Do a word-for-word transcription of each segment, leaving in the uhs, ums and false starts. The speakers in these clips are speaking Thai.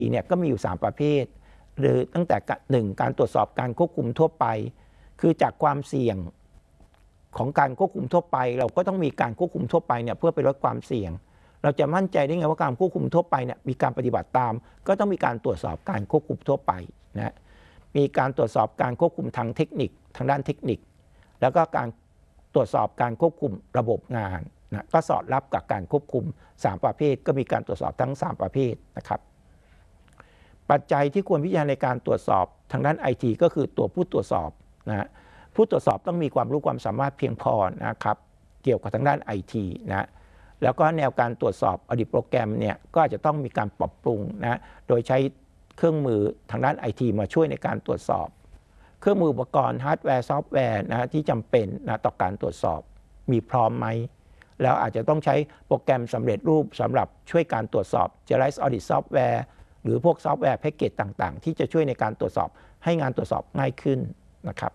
เนี่ยก็มีอยู่สามประเภทหรือตั้งแต่หนึ่งการตรวจสอบการควบคุมทั่วไปคือจากความเสี่ยงของการควบคุมทั่วไปเราก็ต้องมีการควบคุมทั่วไปเนี่ยเพื่อไปลดความเสี่ยงเราจะมั่นใจได้ไงว่าการควบคุมทั่วไปเนี่ยมีการปฏิบัติตามก็ต้องมีการตรวจสอบการควบคุมทั่วไปนะมีการตรวจสอบการควบคุมทางเทคนิคทางด้านเทคนิคแล้วก็การตรวจสอบการควบคุมระบบงานนะก็สอดรับกับการควบคุมสามประเภทก็มีการตรวจสอบทั้งสามประเภทนะครับปัจจัยที่ควรพิจารณาในการตรวจสอบทางด้าน ไอ ที ก็คือตัวผู้ตรวจสอบนะผู้ตรวจสอบต้องมีความรู้ความสามารถเพียงพอนะครับเกี่ยวกับทางด้าน ไอ ที นะแล้วก็แนวการตรวจสอบอดีตโปรแกรมเนี่ยก็อาจจะต้องมีการปรับปรุงนะโดยใช้เครื่องมือทางด้าน ไอ ที มาช่วยในการตรวจสอบเครื่องมืออุปกรณ์ฮาร์ดแวร์ซอฟต์แวร์นะที่จำเป็นนะต่อการตรวจสอบมีพร้อมไหมแล้วอาจจะต้องใช้โปรแกรมสำเร็จรูปสำหรับช่วยการตรวจสอบ Generalized Audit Software หรือพวกซอฟต์แวร์แพ็กเกจต่างๆที่จะช่วยในการตรวจสอบให้งานตรวจสอบง่ายขึ้นนะครับ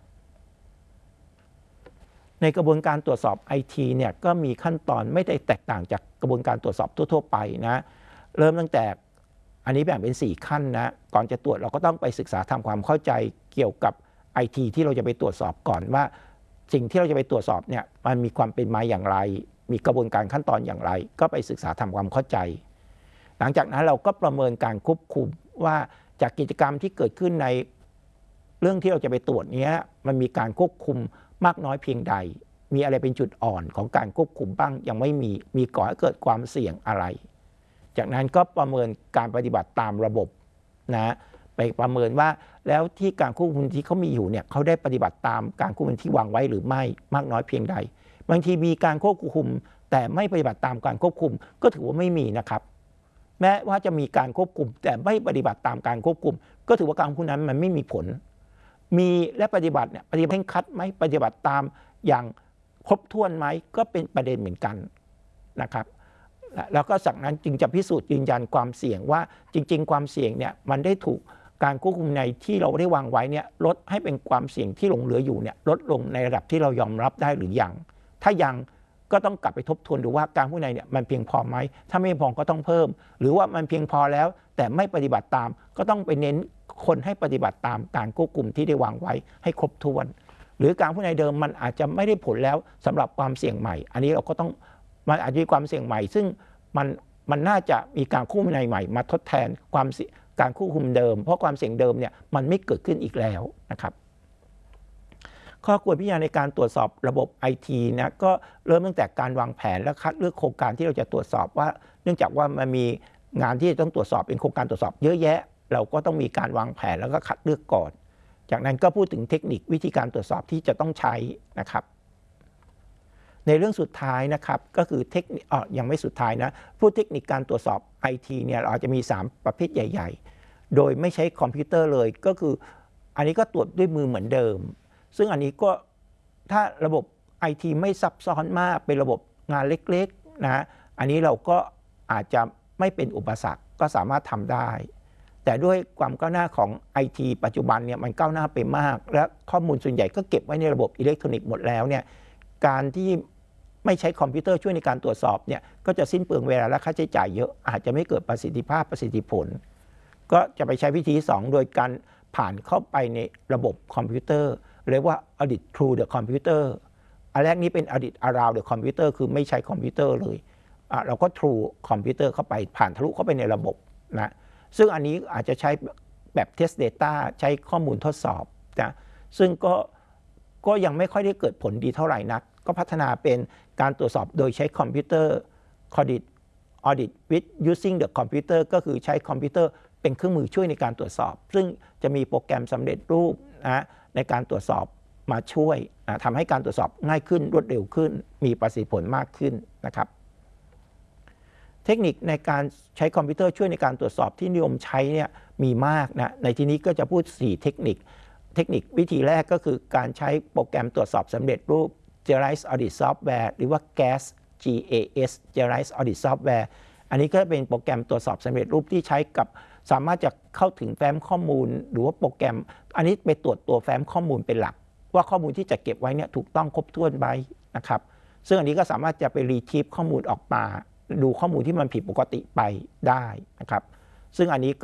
ในกระบวนการตรวจสอบ ไอ ที เนี่ยก็มีขั้นตอนไม่ได้แตกต่างจากกระบวนการตรวจสอบทั่วๆไปนะเริ่มตั้งแต่อันนี้แบ่งเป็นสี่ขั้นนะก่อนจะตรวจเราก็ต้องไปศึกษาทำความเข้าใจเกี่ยวกับ ไอ ที ที่เราจะไปตรวจสอบก่อนว่าสิ่งที่เราจะไปตรวจสอบเนี่ยมันมีความเป็นมาอย่างไรมีกระบวนการขั้นตอนอย่างไรก็ไปศึกษาทำความเข้าใจหลังจากนั้นเราก็ประเมินการควบคุมว่าจากกิจกรรมที่เกิดขึ้นในเรื่องที่เราจะไปตรวจนี้มันมีการควบคุมมากน้อยเพียงใดมีอะไรเป็นจุดอ่อนของการควบคุมบ้างยังไม่มีมีก่อให้เกิดความเสี่ยงอะไรจากนั้นก็ประเมินการปฏิบัติตามระบบนะไปประเมินว่าแล้วที่การควบคุมที่เขามีอยู่เนี่ยเขาได้ปฏิบัติตามการควบคุมที่วางไว้หรือไม่มากน้อยเพียงใดบางทีมีการควบคุมแต่ไม่ปฏิบัติตามการควบคุมก็ถือว่าไม่มีนะครับแม้ว่าจะมีการควบคุมแต่ไม่ปฏิบัติตามการควบคุมก็ถือว่าการควบคุมนั้นมันไม่มีผลมีและปฏิบัติเนี่ยปฏิบัติเคร่งครัดไหมปฏิบัติตามอย่างครบถ้วนไหมก็เป็นประเด็นเหมือนกันนะครับแล้วก็จากนั้นจึงจะพิสูจน์ยืนยันความเสี่ยงว่าจริงๆความเสี่ยงเนี่ยมันได้ถูกการควบคุมในที่เราได้วางไว้เนี่ยลดให้เป็นความเสี่ยงที่หลงเหลืออยู่เนี่ยลดลงในระดับที่เรายอมรับได้หรือยังถ้ายังก็ต้องกลับไปทบทวนดูว่าการควบคุมในเนี่ยมันเพียงพอไหมถ้าไม่พอก็ต้องเพิ่มหรือว่ามันเพียงพอแล้วแต่ไม่ปฏิบัติตามก็ต้องไปเน้นคนให้ปฏิบัติตามการควบคุมที่ได้วางไว้ให้ครบถ้วนหรือการควบคุมในเดิมมันอาจจะไม่ได้ผลแล้วสำหรับความเสี่ยงใหม่อันนี้เราก็ต้องมันอาจจะมีความเสี่ยงใหม่ซึ่งมันมันน่าจะมีการควบคุมในใหม่มาทดแทนความการควบคุมเดิมเพราะความเสี่ยงเดิมเนี่ยมันไม่เกิดขึ้นอีกแล้วนะครับข้อควรพิจารณาในการตรวจสอบระบบ ไอ ที นะก็เริ่มตั้งแต่การวางแผนและคัดเลือกโครงการที่เราจะตรวจสอบว่าเนื่องจากว่ามันมีงานที่ต้องตรวจสอบเป็นโครงการตรวจสอบเยอะแยะเราก็ต้องมีการวางแผนแล้วก็คัดเลือกก่อนจากนั้นก็พูดถึงเทคนิควิธีการตรวจสอบที่จะต้องใช้นะครับในเรื่องสุดท้ายนะครับก็คือเทคนิคอ๋อยังไม่สุดท้ายนะพูดเทคนิคการตรวจสอบ ไอ ที เนี่ยเราอาจจะมีสามประเภทใหญ่ๆโดยไม่ใช้คอมพิวเตอร์เลยก็คืออันนี้ก็ตรวจด้วยมือเหมือนเดิมซึ่งอันนี้ก็ถ้าระบบ ไอ ที ไม่ซับซ้อนมากเป็นระบบงานเล็กๆนะอันนี้เราก็อาจจะไม่เป็นอุปสรรคก็สามารถทำได้แต่ด้วยความก้าวหน้าของ ไอ ที ปัจจุบันเนี่ยมันก้าวหน้าไปมากและข้อมูลส่วนใหญ่ก็เก็บไว้ในระบบอิเล็กทรอนิกส์หมดแล้วเนี่ยการที่ไม่ใช้คอมพิวเตอร์ช่วยในการตรวจสอบเนี่ยก็จะสิ้นเปลืองเวลาและค่าใช้จ่ายเยอะอาจจะไม่เกิดประสิทธิภาพประสิทธิผลก็จะไปใช้วิธีสองโดยการผ่านเข้าไปในระบบคอมพิวเตอร์เรียกว่า audit through the computer อันแรกนี้เป็น audit around the computer คือไม่ใช้คอมพิวเตอร์เลยเราก็ through คอมพิวเตอร์เข้าไปผ่านทะลุเข้าไปในระบบนะซึ่งอันนี้อาจจะใช้แบบ test data ใช้ข้อมูลทดสอบนะซึ่งก็ก็ยังไม่ค่อยได้เกิดผลดีเท่าไหร่นักก็พัฒนาเป็นการตรวจสอบโดยใช้คอมพิวเตอร์ audit audit with using the computer ก็คือใช้คอมพิวเตอร์เป็นเครื่องมือช่วยในการตรวจสอบซึ่งจะมีโปรแกรมสำเร็จรูปนะในการตรวจสอบมาช่วยนะทำให้การตรวจสอบง่ายขึ้นรวดเร็วขึ้นมีประสิทธิผลมากขึ้นนะครับเทคนิคในการใช้คอมพิวเตอร์ช่วยในการตรวจสอบที่นิยมใช้เนี่ยมีมากนะในที่นี้ก็จะพูดสี่เทคนิคเทคนิควิธีแรกก็คือการใช้โปรแกรมตรวจสอบสำเร็จรูป Generalized Audit Software หรือว่า จี เอ เอส จี เอ เอส Generalized Audit Software อันนี้ก็เป็นโปรแกรมตรวจสอบสำเร็จรูปที่ใช้กับสามารถจะเข้าถึงแฟ้มข้อมูลหรือว่าโปรแกรมอันนี้ไปตรวจตัวแฟ้มข้อมูลเป็นหลักว่าข้อมูลที่จะเก็บไว้เนี่ยถูกต้องครบถ้วนไหมนะครับซึ่งอันนี้ก็สามารถจะไปรีทรีฟข้อมูลออกมาดูข้อมูลที่มันผิดปกติไปได้นะครับซึ่งอันนี้ก็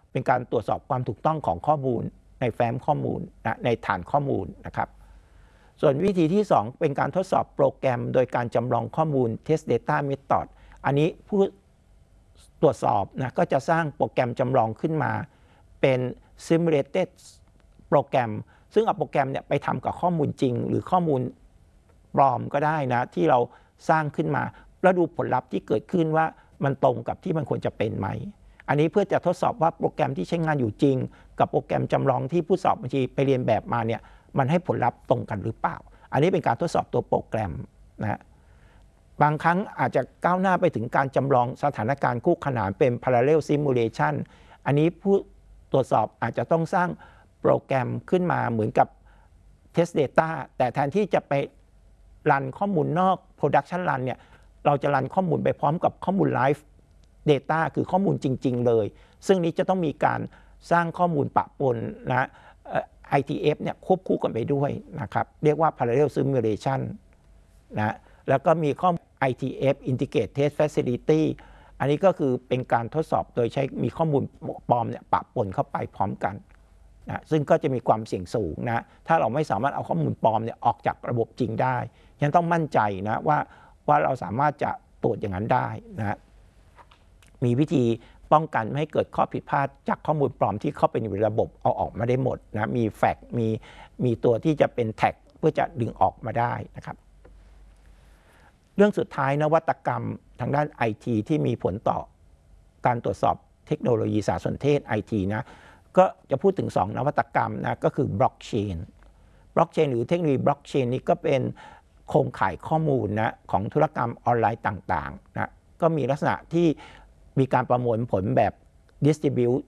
เป็นการตรวจสอบความถูกต้องของข้อมูลในแฟ้มข้อมูลนะในฐานข้อมูลนะครับส่วนวิธีที่สองเป็นการทดสอบโปรแกรมโดยการจำลองข้อมูล test data method อันนี้ผู้ตรวจสอบนะก็จะสร้างโปรแกรมจำลองขึ้นมาเป็น simulated โปรแกรมซึ่งเอาโปรแกรมเนี่ยไปทำกับข้อมูลจริงหรือข้อมูลปลอมก็ได้นะที่เราสร้างขึ้นมาแล้วดูผลลัพธ์ที่เกิดขึ้นว่ามันตรงกับที่มันควรจะเป็นไหมอันนี้เพื่อจะทดสอบว่าโปรแกรมที่ใช้งานอยู่จริงกับโปรแกรมจำลองที่ผู้สอบบัญชีไปเรียนแบบมาเนี่ยมันให้ผลลัพธ์ตรงกันหรือเปล่าอันนี้เป็นการทดสอบตัวโปรแกรมนะบางครั้งอาจจะก้าวหน้าไปถึงการจำลองสถานการณ์คู่ขนานเป็น parallel simulation อันนี้ผู้ตรวจสอบอาจจะต้องสร้างโปรแกรมขึ้นมาเหมือนกับ test data แต่แทนที่จะไปรันข้อมูลนอก production run เนี่ยเราจะรันข้อมูลไปพร้อมกับข้อมูล live data คือข้อมูลจริงๆเลยซึ่งนี้จะต้องมีการสร้างข้อมูลปะปนนะ ไอ ที เอฟ เนี่ยควบคู่กันไปด้วยนะครับเรียกว่า parallel simulation นะแล้วก็มีข้อ ไอ ที เอฟ Integrated Test Facility อันนี้ก็คือเป็นการทดสอบโดยใช้มีข้อมูลปลอมเนี่ยปะปนเข้าไปพร้อมกันนะซึ่งก็จะมีความเสี่ยงสูงนะถ้าเราไม่สามารถเอาข้อมูลปลอมเนี่ยออกจากระบบจริงได้ยังต้องมั่นใจนะว่าว่าเราสามารถจะตรวจอย่างนั้นได้นะมีวิธีป้องกันไม่ให้เกิดข้อผิดพลาดจากข้อมูลปลอมที่เข้าไปในระบบเอาออกมาได้หมดนะมีแฟกต์มีมีตัวที่จะเป็นแท็กเพื่อจะดึงออกมาได้นะครับเรื่องสุดท้ายนวัตกรรมทางด้าน ไอ ที ที่มีผลต่อการตรวจสอบเทคโนโลยีสารสนเทศ ไอ ที นะก็จะพูดถึงสองนวัตกรรมนะก็คือบล็อกเชนบล็อกเชนหรือเทคโนโลยีบล็อกเชนนี้ก็เป็นโครงข่ายข้อมูลนะของธุรกรรมออนไลน์ต่างๆนะก็มีลักษณะที่มีการประมวลผลแบบ distribute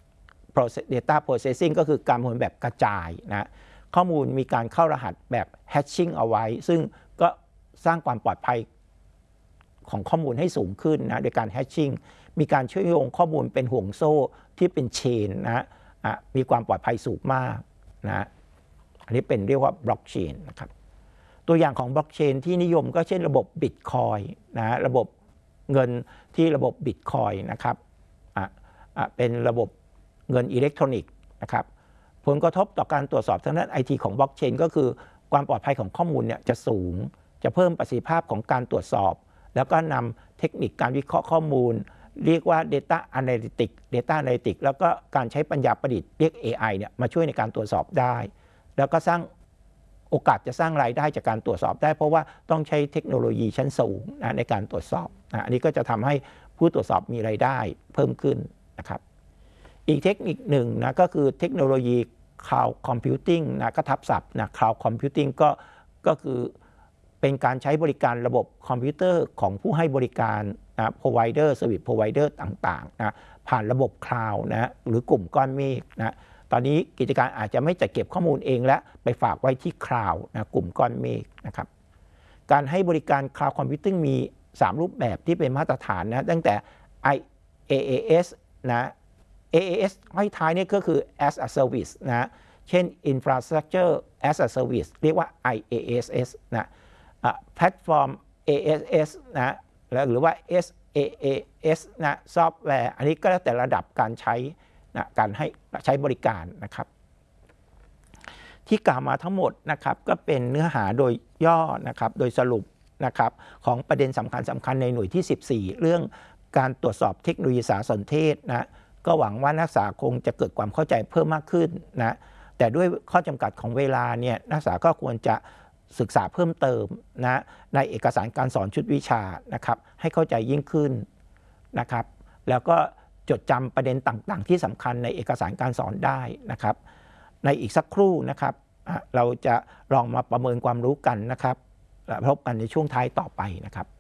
data processing ก็คือการประมวลแบบกระจายนะข้อมูลมีการเข้ารหัสแบบ hashing เอาไว้ซึ่งก็สร้างความปลอดภัยของข้อมูลให้สูงขึ้นนะโดยการ hashing มีการเชื่อมโยงข้อมูลเป็นห่วงโซ่ที่เป็นเชนนะมีความปลอดภัยสูงมากนะอันนี้เป็นเรียกว่าบล็อกเชนนะครับตัวอย่างของบล็อกเชนที่นิยมก็เช่นระบบ Bitcoin นะระบบเงินที่ระบบ Bitcoin นะครับอ่ะอ่ะเป็นระบบเงินอิเล็กทรอนิกส์นะครับผลกระทบต่อการตรวจสอบทางด้าน ไอ ที ของบล็อกเชนก็คือความปลอดภัยของข้อมูลเนี่ยจะสูงจะเพิ่มประสิทธิภาพของการตรวจสอบแล้วก็นำเทคนิคการวิเคราะห์ข้อมูลเรียกว่า Data Analytics Data Analytics แล้วก็การใช้ปัญญาประดิษฐ์เรียก เอ ไอ เนี่ยมาช่วยในการตรวจสอบได้แล้วก็สร้างโอกาสจะสร้างรายได้จากการตรวจสอบได้เพราะว่าต้องใช้เทคโนโลยีชั้นสูงนะในการตรวจสอบนะอันนี้ก็จะทำให้ผู้ตรวจสอบมีรายได้เพิ่มขึ้นนะครับอีกเทคนิคหนึ่งนะก็คือเทคโนโลยี Cloud Computing นะก็ทับศัพท์นะ Cloud Computing ก็ก็คือเป็นการใช้บริการระบบคอมพิวเตอร์ของผู้ให้บริการนะ provider service provider ต่างๆนะผ่านระบบคลาวด์นะหรือกลุ่มก้อนเมฆนะตอนนี้กิจการอาจจะไม่จัดเก็บข้อมูลเองและไปฝากไว้ที่คลาวด์นะกลุ่มก้อนเมฆนะครับการให้บริการ Cloud Computing มีสามรูปแบบที่เป็นมาตรฐานนะตั้งแต่ เอ เอ เอส นะ เอ เอ เอส ห้อยท้ายนี่ก็คือ as a service นะเช่น infrastructure as a service เรียกว่า ไอ เอ เอส เอส นะแพลตฟอร์ม เอ เอส เอส นะหรือว่า เอส เอ เอ เอส นะซอฟต์แวร์อันนี้ก็แล้วแต่ระดับการใช้นะการให้ใช้บริการนะครับที่กล่าวมาทั้งหมดนะครับก็เป็นเนื้อหาโดยย่อนะครับโดยสรุปนะครับของประเด็นสำคัญสำคัญในหน่วยที่สิบสี่เรื่องการตรวจสอบเทคโนโลยีสารสนเทศนะก็หวังว่านักศึกษาคงจะเกิดความเข้าใจเพิ่มมากขึ้นนะแต่ด้วยข้อจำกัดของเวลาเนี่ยนักศึกษาก็ควรจะศึกษาเพิ่มเติมนะในเอกสารการสอนชุดวิชานะครับให้เข้าใจยิ่งขึ้นนะครับแล้วก็จดจำประเด็นต่างๆที่สำคัญในเอกสารการสอนได้นะครับในอีกสักครู่นะครับเราจะลองมาประเมินความรู้กันนะครับแล้วพบกันในช่วงท้ายต่อไปนะครับ